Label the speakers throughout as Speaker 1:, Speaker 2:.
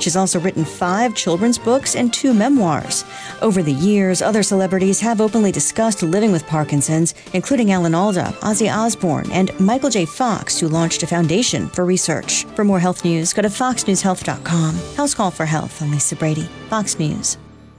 Speaker 1: has also written 5 children's books and 2 memoirs. Over the years, other celebrities have openly discussed living with Parkinson's, including Alan Alda, Ozzy Osbourne, and Michael J. Fox, who launched a foundation for research. For more health news, go to foxnewshealth.com. House Call for Health. I'm Lisa Brady, Fox News.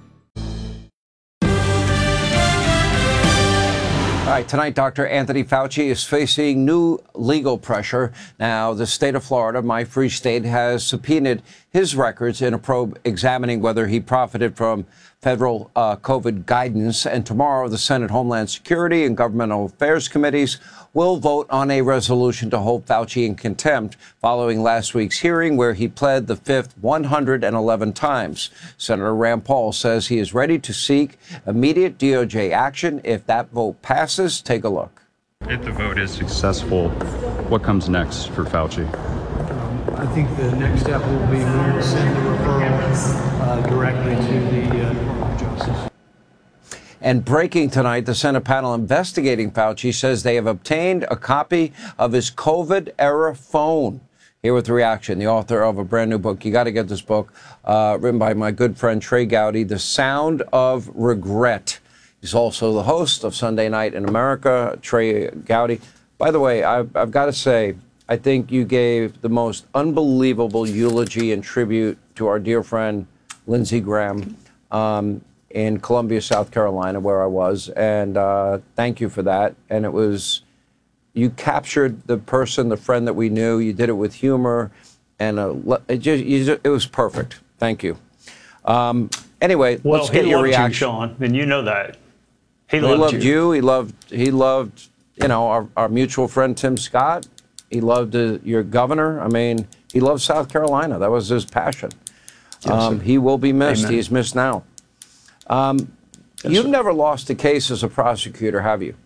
Speaker 2: All right, tonight, Dr. Anthony Fauci is facing new legal pressure. Now, the state of Florida, my free state, has subpoenaed his records in a probe examining whether he profited from federal COVID guidance. And tomorrow, the Senate Homeland Security and Governmental Affairs Committees will vote on a resolution to hold Fauci in contempt following last week's hearing where he pled the fifth 111 times. Senator Rand Paul says he is ready to seek immediate DOJ action if that vote passes. Take a look.
Speaker 3: If the vote is successful, what comes next for Fauci?
Speaker 4: I think the next step will be we will send the referral directly to the Department of Justice.
Speaker 2: And breaking tonight, the Senate panel investigating Fauci says they have obtained a copy of his COVID-era phone. Here with the reaction, the author of a brand new book. You got to get this book, written by my good friend Trey Gowdy, The Sound of Regret. He's also the host of Sunday Night in America, Trey Gowdy. By the way, I've got to say, I think you gave the most unbelievable eulogy and tribute to our dear friend Lindsey Graham in Columbia, South Carolina, where I was. And thank you for that. And it was, you captured the person, the friend that we knew. You did it with humor. And it was perfect. Thank you. Anyway,
Speaker 5: well,
Speaker 2: let's get your reaction.
Speaker 5: You, Sean, and you know that. He
Speaker 2: loved you. He loved, you know, our mutual friend Tim Scott. He loved your governor. I mean, he loved South Carolina. That was his passion. Yes, he will be missed. Amen. He's missed now. You've never lost a case as a prosecutor, have you?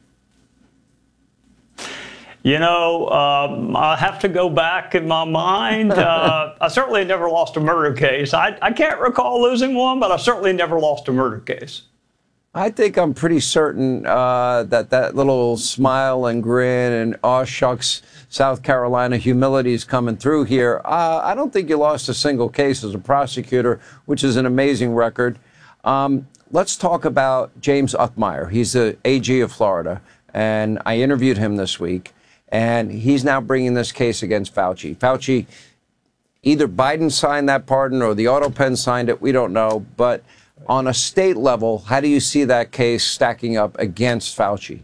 Speaker 5: You know, I have to go back in my mind. I certainly never lost a murder case. I can't recall losing one, but I certainly never lost a murder case.
Speaker 2: I think I'm pretty certain that little smile and grin and aw shucks, South Carolina humility is coming through here. I don't think you lost a single case as a prosecutor, which is an amazing record. Let's talk about James Uckmeyer. He's the AG of Florida, and I interviewed him this week, and he's now bringing this case against Fauci. Fauci, either Biden signed that pardon or the auto pen signed it, we don't know, but on a state level, how do you see that case stacking up against Fauci?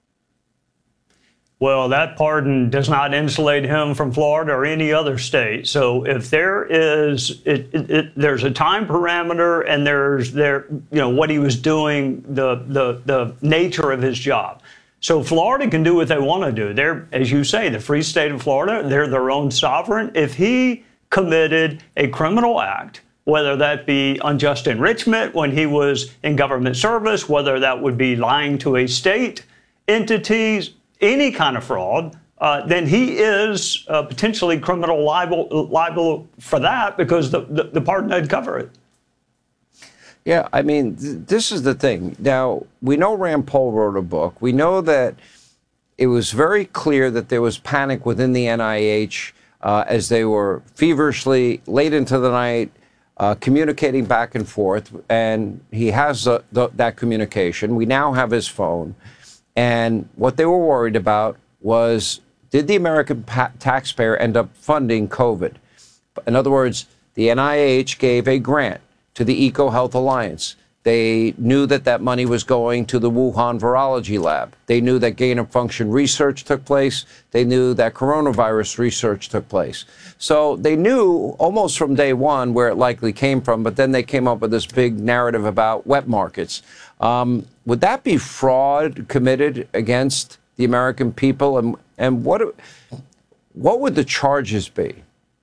Speaker 5: Well, that pardon does not insulate him from Florida or any other state. So if there is, there's a time parameter and there's what he was doing, the nature of his job. So Florida can do what they want to do. They're, as you say, the free state of Florida, they're their own sovereign. If he committed a criminal act, whether that be unjust enrichment when he was in government service, whether that would be lying to a state entities, any kind of fraud, then he is potentially criminal liable for that because the pardon doesn't cover it.
Speaker 2: Yeah, I mean, this is the thing. Now, we know Rand Paul wrote a book. We know that it was very clear that there was panic within the NIH as they were feverishly, late into the night, communicating back and forth, and he has that communication. We now have his phone. And what they were worried about was, did the American taxpayer end up funding COVID? In other words, the NIH gave a grant to the EcoHealth Alliance. They knew that that money was going to the Wuhan Virology Lab. They knew that gain-of-function research took place. They knew that coronavirus research took place. So they knew almost from day one where it likely came from, but then they came up with this big narrative about wet markets. Would that be fraud committed against the American people? And what would the charges be?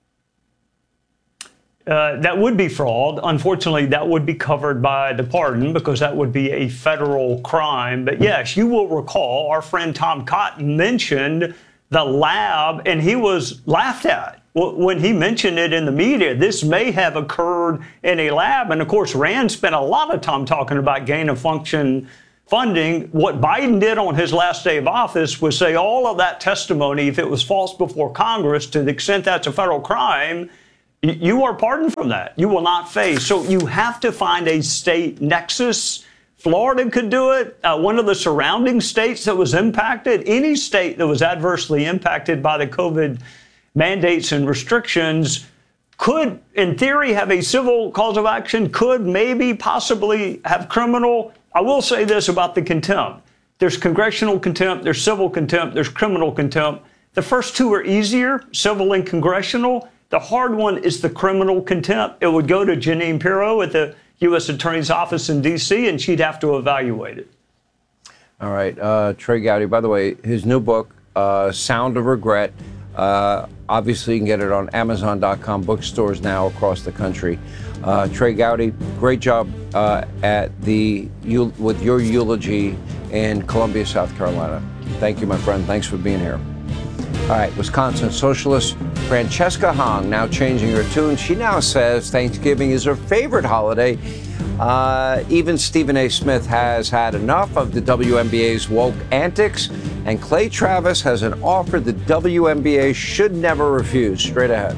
Speaker 5: That would be fraud. Unfortunately, that would be covered by the pardon because that would be a federal crime. But yes, you will recall our friend Tom Cotton mentioned the lab, and he was laughed at when he mentioned it in the media. This may have occurred in a lab. And of course, Rand spent a lot of time talking about gain of function funding. What Biden did on his last day of office was say all of that testimony, if it was false before Congress, to the extent that's a federal crime, You are pardoned from that. You will not face. So you have to find a state nexus. Florida could do it. One of the surrounding states that was impacted, any state that was adversely impacted by the COVID mandates and restrictions could, in theory, have a civil cause of action, could maybe possibly have criminal. I will say this about the contempt. There's congressional contempt, there's civil contempt, there's criminal contempt. The first two are easier, civil and congressional. The hard one is the criminal contempt. It would go to Jeanine Pirro at the U.S. Attorney's Office in D.C., and she'd have to evaluate it.
Speaker 2: All right. Trey Gowdy, by the way, his new book, Sound of Regret, obviously you can get it on Amazon.com, bookstores now across the country. Trey Gowdy, great job with your eulogy in Columbia, South Carolina. Thank you, my friend. Thanks for being here. All right, Wisconsin socialist Francesca Hong now changing her tune. She now says Thanksgiving is her favorite holiday. Even Stephen A. Smith has had enough of the WNBA's woke antics, and Clay Travis has an offer the WNBA should never refuse. Straight ahead.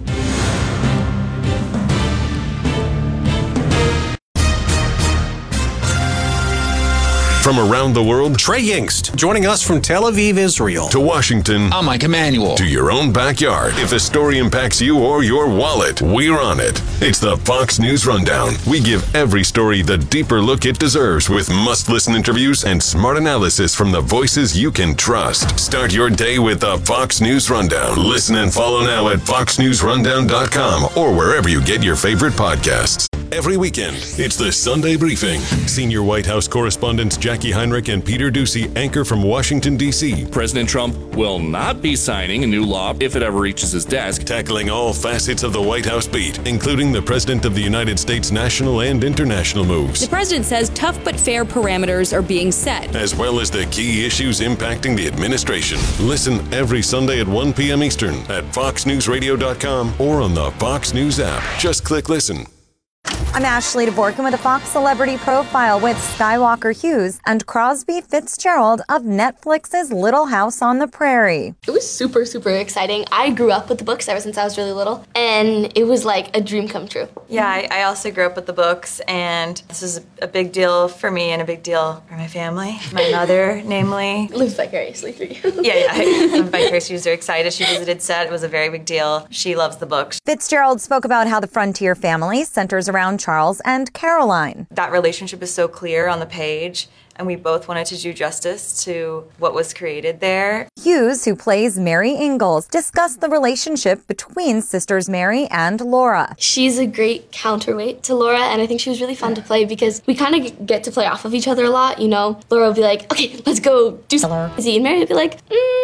Speaker 6: From around the world,
Speaker 7: Trey Yingst, joining us from Tel Aviv, Israel.
Speaker 6: To Washington,
Speaker 8: I'm Mike Emanuel.
Speaker 6: To your own backyard. If a story impacts you or your wallet, we're on it. It's the Fox News Rundown. We give every story the deeper look it deserves with must-listen interviews and smart analysis from the voices you can trust. Start your day with the Fox News Rundown. Listen and follow now at foxnewsrundown.com or wherever you get your favorite podcasts. Every weekend, it's the Sunday Briefing. Senior White House correspondents Jackie Heinrich and Peter Doocy anchor from Washington, D.C.
Speaker 9: President Trump will not be signing a new law if it ever reaches his desk.
Speaker 6: Tackling all facets of the White House beat, including the President of the United States' national and international moves.
Speaker 10: The president says tough but fair parameters are being set,
Speaker 6: as well as the key issues impacting the administration. Listen every Sunday at 1 p.m. Eastern at foxnewsradio.com or on the Fox News app. Just click listen.
Speaker 11: I'm Ashley Dvorkin with a Fox Celebrity Profile with Skywalker Hughes and Crosby Fitzgerald of Netflix's Little House on the Prairie.
Speaker 12: It was super, super exciting. I grew up with the books ever since I was really little, and it was like a dream come true.
Speaker 13: Yeah, I also grew up with the books, and this is a big deal for me and a big deal for my family. My mother, namely.
Speaker 12: Lives vicariously through you.
Speaker 13: Yeah. Vicarious. She was very excited. She visited set. It was a very big deal. She loves the books.
Speaker 11: Fitzgerald spoke about how the Frontier family centers around Charles and Caroline.
Speaker 13: That relationship is so clear on the page, and we both wanted to do justice to what was created there.
Speaker 11: Hughes, who plays Mary Ingalls, discussed the relationship between sisters Mary and Laura.
Speaker 12: She's a great counterweight to Laura, and I think she was really fun to play because we kind of get to play off of each other a lot, you know. Laura would be like, okay, let's go do something crazy, and Mary would be like,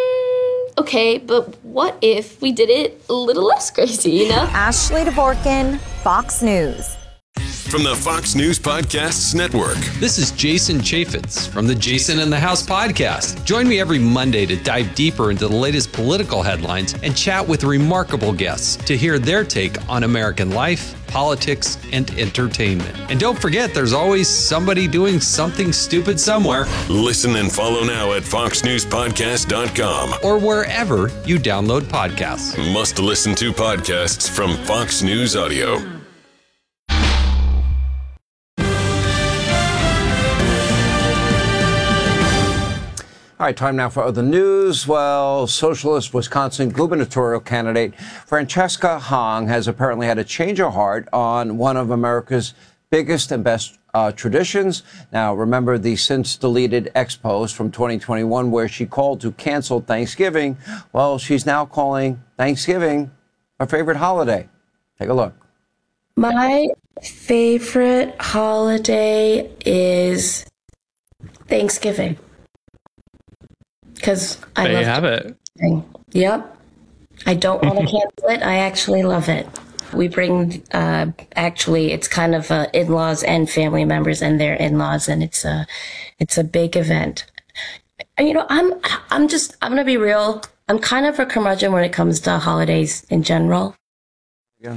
Speaker 12: okay, but what if we did it a little less crazy, you know?
Speaker 11: Ashley Dvorkin, Fox News.
Speaker 6: From the Fox News Podcasts Network.
Speaker 14: This is Jason Chaffetz from the Jason in the House podcast. Join me every Monday to dive deeper into the latest political headlines and chat with remarkable guests to hear their take on American life, politics, and entertainment. And don't forget, there's always somebody doing something stupid somewhere.
Speaker 6: Listen and follow now at foxnewspodcast.com
Speaker 14: or wherever you download podcasts.
Speaker 6: Must listen to podcasts from Fox News Audio.
Speaker 2: All right, time now for other news. Well, socialist Wisconsin gubernatorial candidate Francesca Hong has apparently had a change of heart on one of America's biggest and best traditions. Now, remember the since deleted ex-post from 2021 where she called to cancel Thanksgiving? Well, she's now calling Thanksgiving her favorite holiday. Take a look.
Speaker 15: My favorite holiday is Thanksgiving. Because I
Speaker 16: there
Speaker 15: love
Speaker 16: you have it.
Speaker 15: Yep. I don't want to cancel it. I actually love it. We bring, actually, it's kind of in-laws and family members and their in-laws, and it's a big event. And, you know, I'm going to be real. I'm kind of a curmudgeon when it comes to holidays in general.
Speaker 2: Yeah.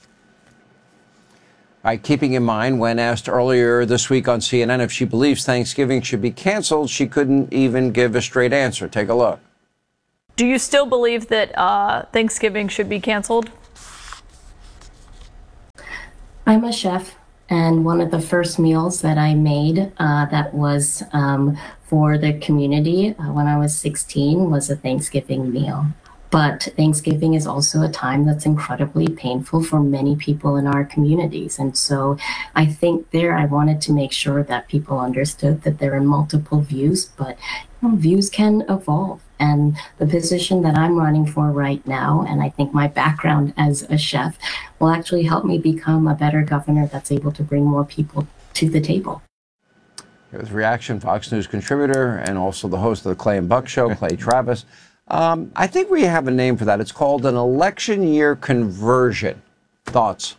Speaker 2: All right, keeping in mind, when asked earlier this week on CNN if she believes Thanksgiving should be canceled, she couldn't even give a straight answer. Take a look.
Speaker 17: Do you still believe that Thanksgiving should be canceled?
Speaker 15: I'm a chef, and one of the first meals that I made that was for the community when I was 16 was a Thanksgiving meal. But Thanksgiving is also a time that's incredibly painful for many people in our communities. And so I think I wanted to make sure that people understood that there are multiple views, but views can evolve. And the position that I'm running for right now, and I think my background as a chef, will actually help me become a better governor that's able to bring more people to the table.
Speaker 2: Here's reaction, Fox News contributor and also the host of the Clay and Buck Show, Clay Travis. I think we have a name for that. It's called an election year conversion. Thoughts?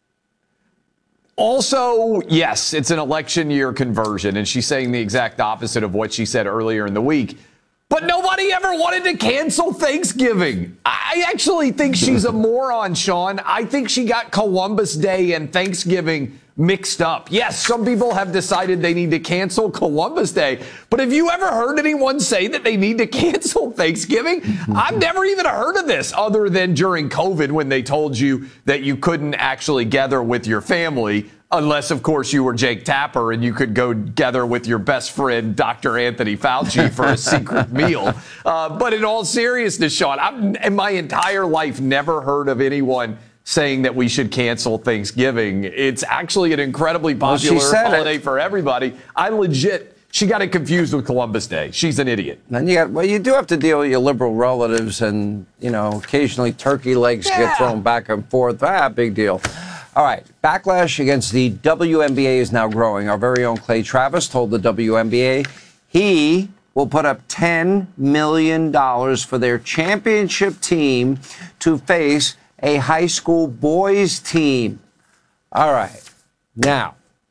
Speaker 8: Also, yes, it's an election year conversion, and she's saying the exact opposite of what she said earlier in the week. But nobody ever wanted to cancel Thanksgiving. I actually think she's a moron, Sean. I think she got Columbus Day and Thanksgiving mixed up. Yes, some people have decided they need to cancel Columbus Day, but have you ever heard anyone say that they need to cancel Thanksgiving? I've never even heard of this other than during COVID when they told you that you couldn't actually gather with your family unless, of course, you were Jake Tapper and you could go gather with your best friend, Dr. Anthony Fauci, for a secret meal. But in all seriousness, Sean, I've in my entire life never heard of anyone saying that we should cancel Thanksgiving. It's actually an incredibly popular holiday for everybody. She got it confused with Columbus Day. She's an idiot.
Speaker 2: Then you do have to deal with your liberal relatives, and occasionally turkey legs get thrown back and forth. Big deal. All right, backlash against the WNBA is now growing. Our very own Clay Travis told the WNBA he will put up $10 million for their championship team to face a high school boys team. All right. Now,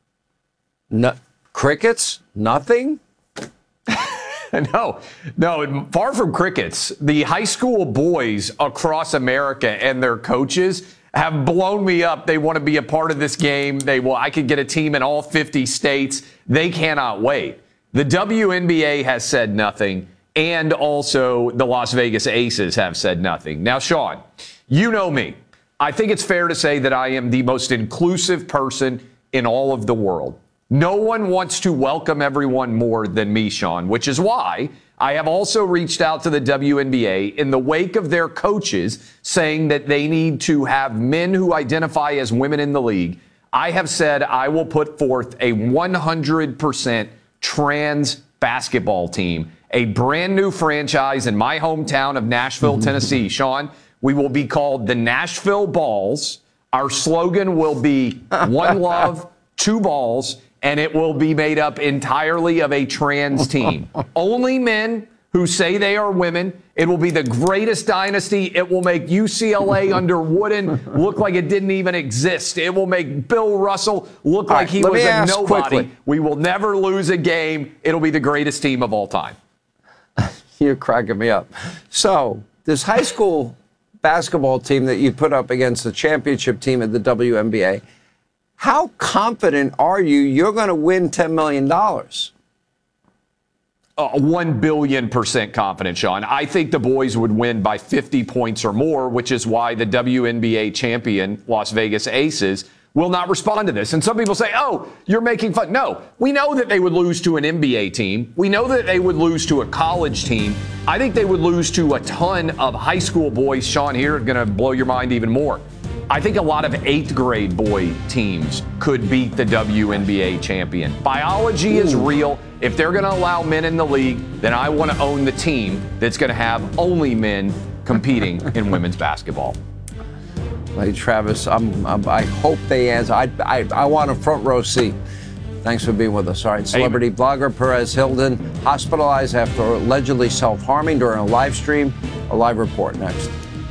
Speaker 2: crickets? Nothing?
Speaker 8: No, far from crickets. The high school boys across America and their coaches have blown me up. They want to be a part of this game. I could get a team in all 50 states. They cannot wait. The WNBA has said nothing, and also the Las Vegas Aces have said nothing. Now, Sean, you know me. I think it's fair to say that I am the most inclusive person in all of the world. No one wants to welcome everyone more than me, Sean, which is why I have also reached out to the WNBA in the wake of their coaches saying that they need to have men who identify as women in the league. I have said I will put forth a 100% trans basketball team, a brand new franchise in my hometown of Nashville, Tennessee. Sean, we will be called the Nashville Balls. Our slogan will be one love, two balls, and it will be made up entirely of a trans team. Only men who say they are women. It will be the greatest dynasty. It will make UCLA under Wooden look like it didn't even exist. It will make Bill Russell look like he was a nobody. Quickly. We will never lose a game. It'll be the greatest team of all time.
Speaker 2: You're cracking me up. So this high school basketball team that you put up against the championship team at the WNBA, how confident are you're going to win $10 million?
Speaker 8: 1 billion% confident, Sean. I think the boys would win by 50 points or more, which is why the WNBA champion, Las Vegas Aces, will not respond to this. And some people say, oh, you're making fun. No, we know that they would lose to an NBA team. We know that they would lose to a college team. I think they would lose to a ton of high school boys. Sean, here is going to blow your mind even more. I think a lot of 8th grade boy teams could beat the WNBA champion. Biology is real. If they're going to allow men in the league, then I want to own the team that's going to have only men competing in women's basketball.
Speaker 2: Hey, Travis, I hope they answer. I want a front row seat. Thanks for being with us. All right, celebrity blogger Perez Hilton hospitalized after allegedly self-harming during a live stream. A live report next.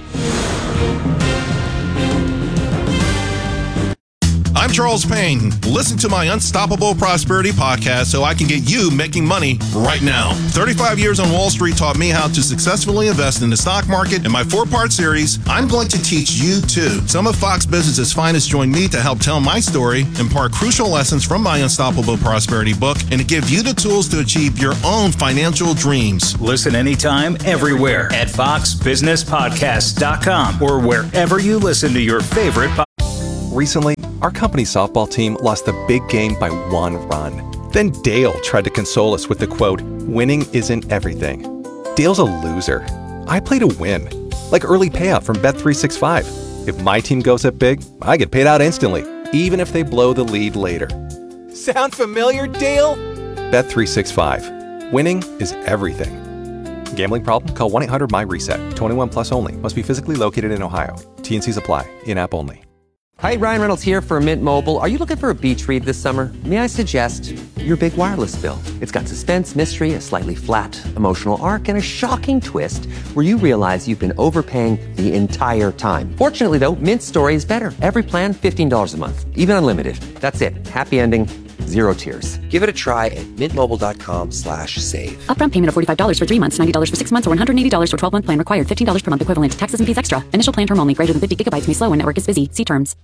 Speaker 16: I'm Charles Payne. Listen to my Unstoppable Prosperity podcast so I can get you making money right now. 35 years on Wall Street taught me how to successfully invest in the stock market. In my 4-part series, I'm going to teach you too. Some of Fox Business's finest join me to help tell my story, impart crucial lessons from my Unstoppable Prosperity book, and to give you the tools to achieve your own financial dreams.
Speaker 17: Listen anytime, everywhere at foxbusinesspodcast.com or wherever you listen to your favorite podcast.
Speaker 18: Recently, our company's softball team lost the big game by 1 run. Then Dale tried to console us with the quote, "Winning isn't everything." Dale's a loser. I play to win, like early payout from Bet365. If my team goes up big, I get paid out instantly, even if they blow the lead later. Sound familiar, Dale? Bet365. Winning is everything. Gambling problem? Call 1-800-MY-RESET. 21 plus only. Must be physically located in Ohio. T&Cs apply. In-app only.
Speaker 19: Hi, Ryan Reynolds here for Mint Mobile. Are you looking for a beach read this summer? May I suggest your big wireless bill? It's got suspense, mystery, a slightly flat, emotional arc, and a shocking twist where you realize you've been overpaying the entire time. Fortunately, though, Mint's story is better. Every plan, $15 a month. Even unlimited. That's it. Happy ending. Zero tears. Give it a try at mintmobile.com/save.
Speaker 20: Upfront payment of $45 for 3 months, $90 for 6 months, or $180 for 12-month plan required. $15 per month equivalent. Taxes and fees extra. Initial plan term only. Greater than 50 gigabytes may slow when network is busy. See terms.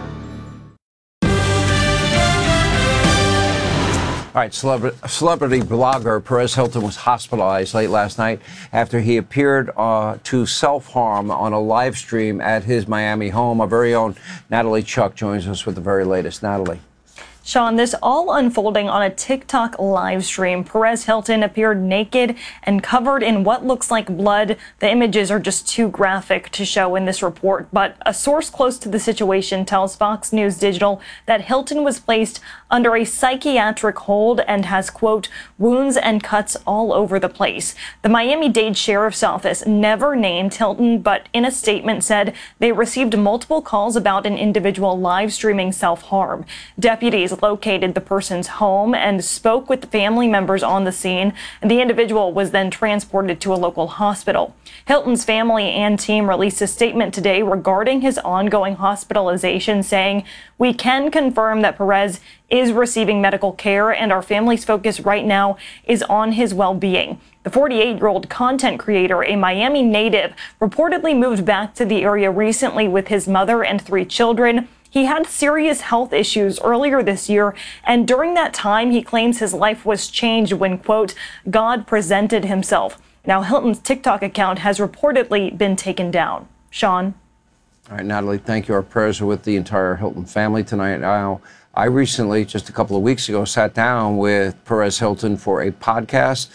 Speaker 2: All right, celebrity blogger Perez Hilton was hospitalized late last night after he appeared to self-harm on a live stream at his Miami home. Our very own Natalie Chuck joins us with the very latest. Natalie.
Speaker 21: Sean, this all unfolding on a TikTok live stream. Perez Hilton appeared naked and covered in what looks like blood. The images are just too graphic to show in this report, but a source close to the situation tells Fox News Digital that Hilton was placed under a psychiatric hold and has, quote, wounds and cuts all over the place. The Miami-Dade Sheriff's Office never named Hilton, but in a statement said they received multiple calls about an individual live streaming self-harm. Deputies located the person's home and spoke with the family members on the scene, and the individual was then transported to a local hospital. Hilton's family and team released a statement today regarding his ongoing hospitalization, saying, "We can confirm that Perez is receiving medical care, and our family's focus right now is on his well-being." The 48-year-old content creator, a Miami native, reportedly moved back to the area recently with his mother and 3 children. He had serious health issues earlier this year, and during that time, he claims his life was changed when, quote, God presented himself. Now, Hilton's TikTok account has reportedly been taken down. Sean?
Speaker 2: All right, Natalie, thank you. Our prayers are with the entire Hilton family tonight. Now, I recently, just a couple of weeks ago, sat down with Perez Hilton for a podcast,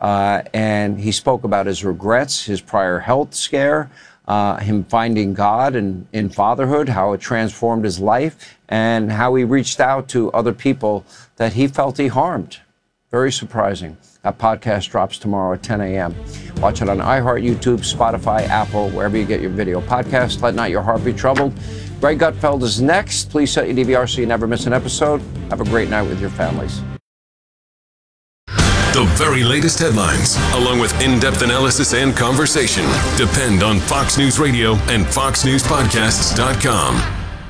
Speaker 2: and he spoke about his regrets, his prior health scare, him finding God in fatherhood, how it transformed his life, and how he reached out to other people that he felt he harmed. Very surprising. That podcast drops tomorrow at 10 a.m. Watch it on iHeart, YouTube, Spotify, Apple, wherever you get your video podcast. Let not your heart be troubled. Greg Gutfeld is next. Please set your DVR so you never miss an episode. Have a great night with your families.
Speaker 6: The very latest headlines, along with in-depth analysis and conversation, depend on Fox News Radio and FoxNewsPodcasts.com.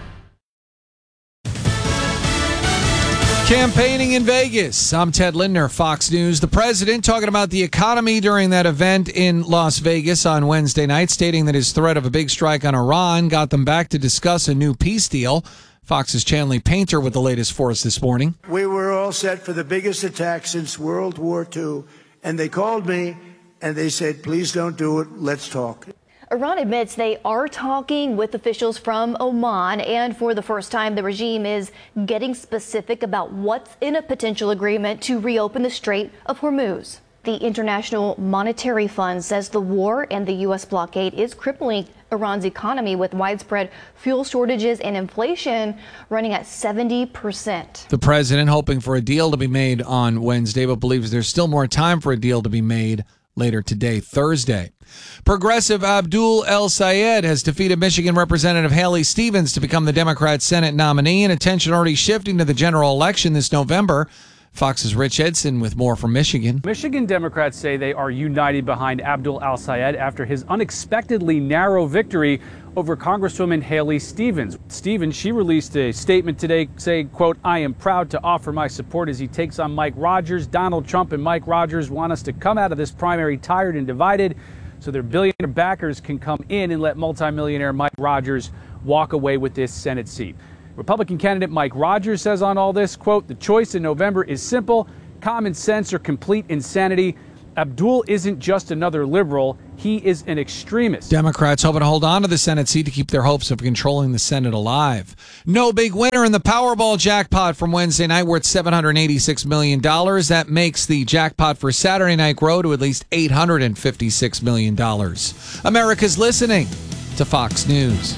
Speaker 22: Campaigning in Vegas. I'm Ted Lindner, Fox News. The president talking about the economy during that event in Las Vegas on Wednesday night, stating that his threat of a big strike on Iran got them back to discuss a new peace deal. Fox's Chanley Painter with the latest for us this morning.
Speaker 23: We were all set for the biggest attack since World War II, and they called me and they said, please don't do it, let's talk.
Speaker 24: Iran admits they are talking with officials from Oman, and for the first time, the regime is getting specific about what's in a potential agreement to reopen the Strait of Hormuz. The International Monetary Fund says the war and the U.S. blockade is crippling Iran's economy with widespread fuel shortages and inflation running at 70%.
Speaker 22: The president hoping for a deal to be made on Wednesday, but believes there's still more time for a deal to be made later today, Thursday. Progressive Abdul El-Sayed has defeated Michigan Representative Haley Stevens to become the Democrat Senate nominee, and attention already shifting to the general election this November. Fox's Rich Edson with more from Michigan.
Speaker 25: Michigan Democrats say they are united behind Abdul El-Sayed after his unexpectedly narrow victory over Congresswoman Haley Stevens. She released a statement today saying, quote, I am proud to offer my support as he takes on Mike Rogers. Donald Trump and Mike Rogers want us to come out of this primary tired and divided so their billionaire backers can come in and let multimillionaire Mike Rogers walk away with this Senate seat. Republican candidate Mike Rogers says on all this, quote, the choice in November is simple, common sense or complete insanity. Abdul isn't just another liberal. he is an extremist.
Speaker 22: Democrats hoping to hold on to the Senate seat to keep their hopes of controlling the Senate alive. No big winner in the Powerball jackpot from Wednesday night, worth $786 million. That makes the jackpot for Saturday night grow to at least $856 million. America's listening to Fox News.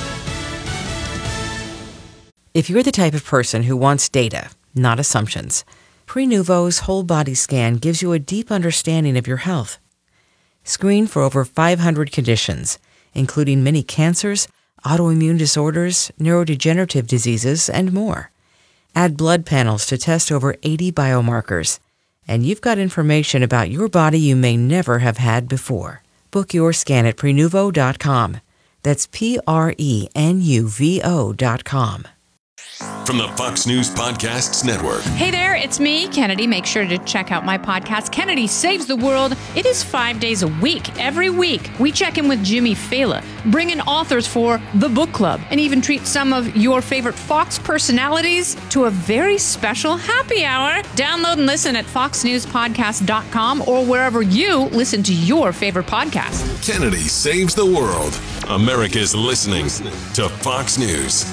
Speaker 1: If you're the type of person who wants data, not assumptions, Prenuvo's whole body scan gives you a deep understanding of your health. Screen for over 500 conditions, including many cancers, autoimmune disorders, neurodegenerative diseases, and more. Add blood panels to test over 80 biomarkers, and you've got information about your body you may never have had before. Book your scan at Prenuvo.com. That's Prenuvo.com.
Speaker 6: From the Fox News Podcasts Network.
Speaker 3: Hey there, it's me, Kennedy. Make sure to check out my podcast, Kennedy Saves the World. It is 5 days a week. Every week, we check in with Jimmy Fallon, bring in authors for the book club, and even treat some of your favorite Fox personalities to a very special happy hour. Download and listen at foxnewspodcast.com or wherever you listen to your favorite podcast.
Speaker 6: Kennedy Saves the World. America's listening to Fox News.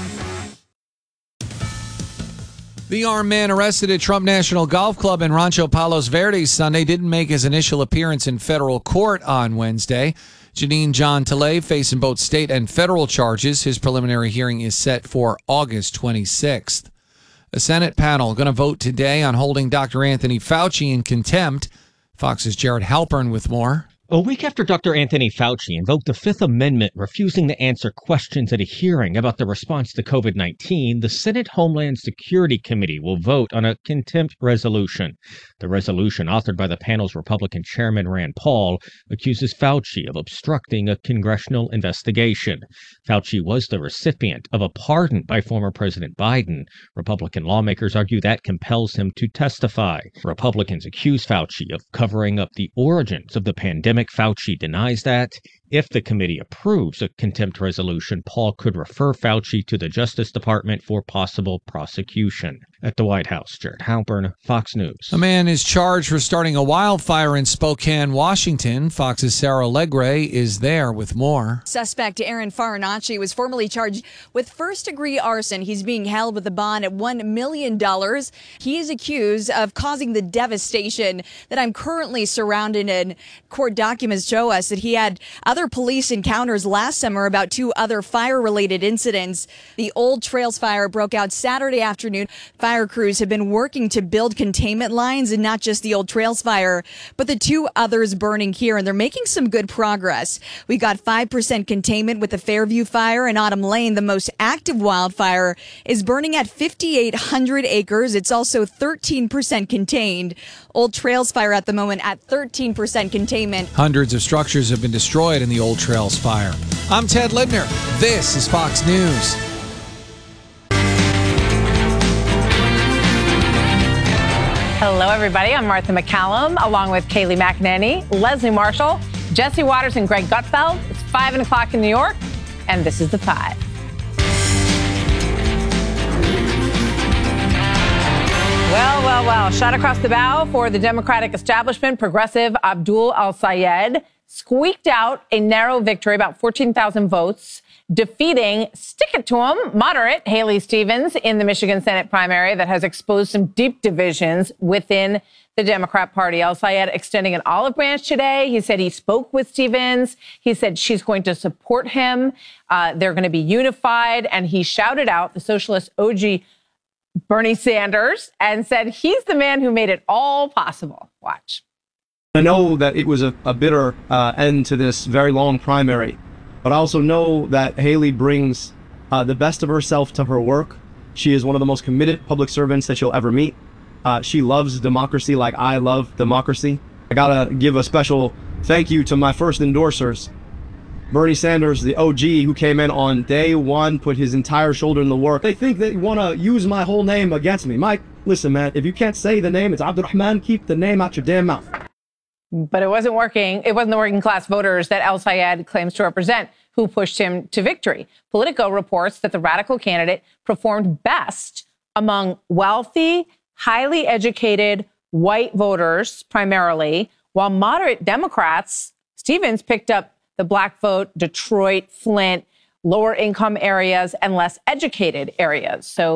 Speaker 22: The armed man arrested at Trump National Golf Club in Rancho Palos Verdes Sunday didn't make his initial appearance in federal court on Wednesday. Janine John Tilley facing both state and federal charges. His preliminary hearing is set for August 26th. A Senate panel going to vote today on holding Dr. Anthony Fauci in contempt. Fox's Jared Halpern with more.
Speaker 4: A week after Dr. Anthony Fauci invoked the Fifth Amendment, refusing to answer questions at a hearing about the response to COVID-19, the Senate Homeland Security Committee will vote on a contempt resolution. The resolution, authored by the panel's Republican chairman Rand Paul, accuses Fauci of obstructing a congressional investigation. Fauci was the recipient of a pardon by former President Biden. Republican lawmakers argue that compels him to testify. Republicans accuse Fauci of covering up the origins of the pandemic. Fauci denies that. If the committee approves a contempt resolution, Paul could refer Fauci to the Justice Department for possible prosecution. At the White House, Jared Halpern, Fox News.
Speaker 22: A man is charged for starting a wildfire in Spokane, Washington. Fox's Sarah Legre is there with more.
Speaker 5: Suspect Aaron Farinacci was formally charged with first-degree arson. He's being held with a bond at $1 million. He is accused of causing the devastation that I'm currently surrounded in. Court documents show us that he had other police encounters last summer about 2 other fire-related incidents. The Old Trails fire broke out Saturday afternoon. Fire crews have been working to build containment lines, and not just the Old Trails fire, but the 2 others burning here, and they're making some good progress. We got 5% containment with the Fairview fire, and Autumn Lane, the most active wildfire, is burning at 5,800 acres. It's also 13% contained. Old Trails fire at the moment at 13% containment.
Speaker 22: Hundreds of structures have been destroyed in the Old Trails fire. I'm Ted Libner. This is Fox News.
Speaker 7: Hello, everybody. I'm Martha McCallum, along with Kayleigh McEnany, Leslie Marshall, Jesse Waters, and Greg Gutfeld. It's 5 o'clock in New York, and this is The Five. Well. Shot across the bow for the Democratic establishment. Progressive Abdul El-Sayed squeaked out a narrow victory, about 14,000 votes, defeating, stick it to him, moderate Haley Stevens in the Michigan Senate primary that has exposed some deep divisions within the Democrat Party. El-Sayed extending an olive branch today. He said he spoke with Stevens. He said she's going to support him. They're going to be unified. And he shouted out the socialist OG Bernie Sanders and said he's the man who made it all possible. Watch.
Speaker 26: I know that it was a bitter end to this very long primary, but I also know that Haley brings the best of herself to her work. She is one of the most committed public servants that you'll ever meet. She loves democracy like I love democracy. I gotta give a special thank you to my first endorsers. Bernie Sanders, the OG, who came in on day one, put his entire shoulder in the work. They think they want to use my whole name against me. Mike, listen, man, if you can't say the name, it's Abdurrahman, keep the name out your damn mouth.
Speaker 7: But it wasn't working. It wasn't the working class voters that El-Sayed claims to represent who pushed him to victory. Politico reports that the radical candidate performed best among wealthy, highly educated white voters primarily, while moderate Democrats Stevens picked up the black vote, Detroit, Flint, lower income areas, and less educated areas. So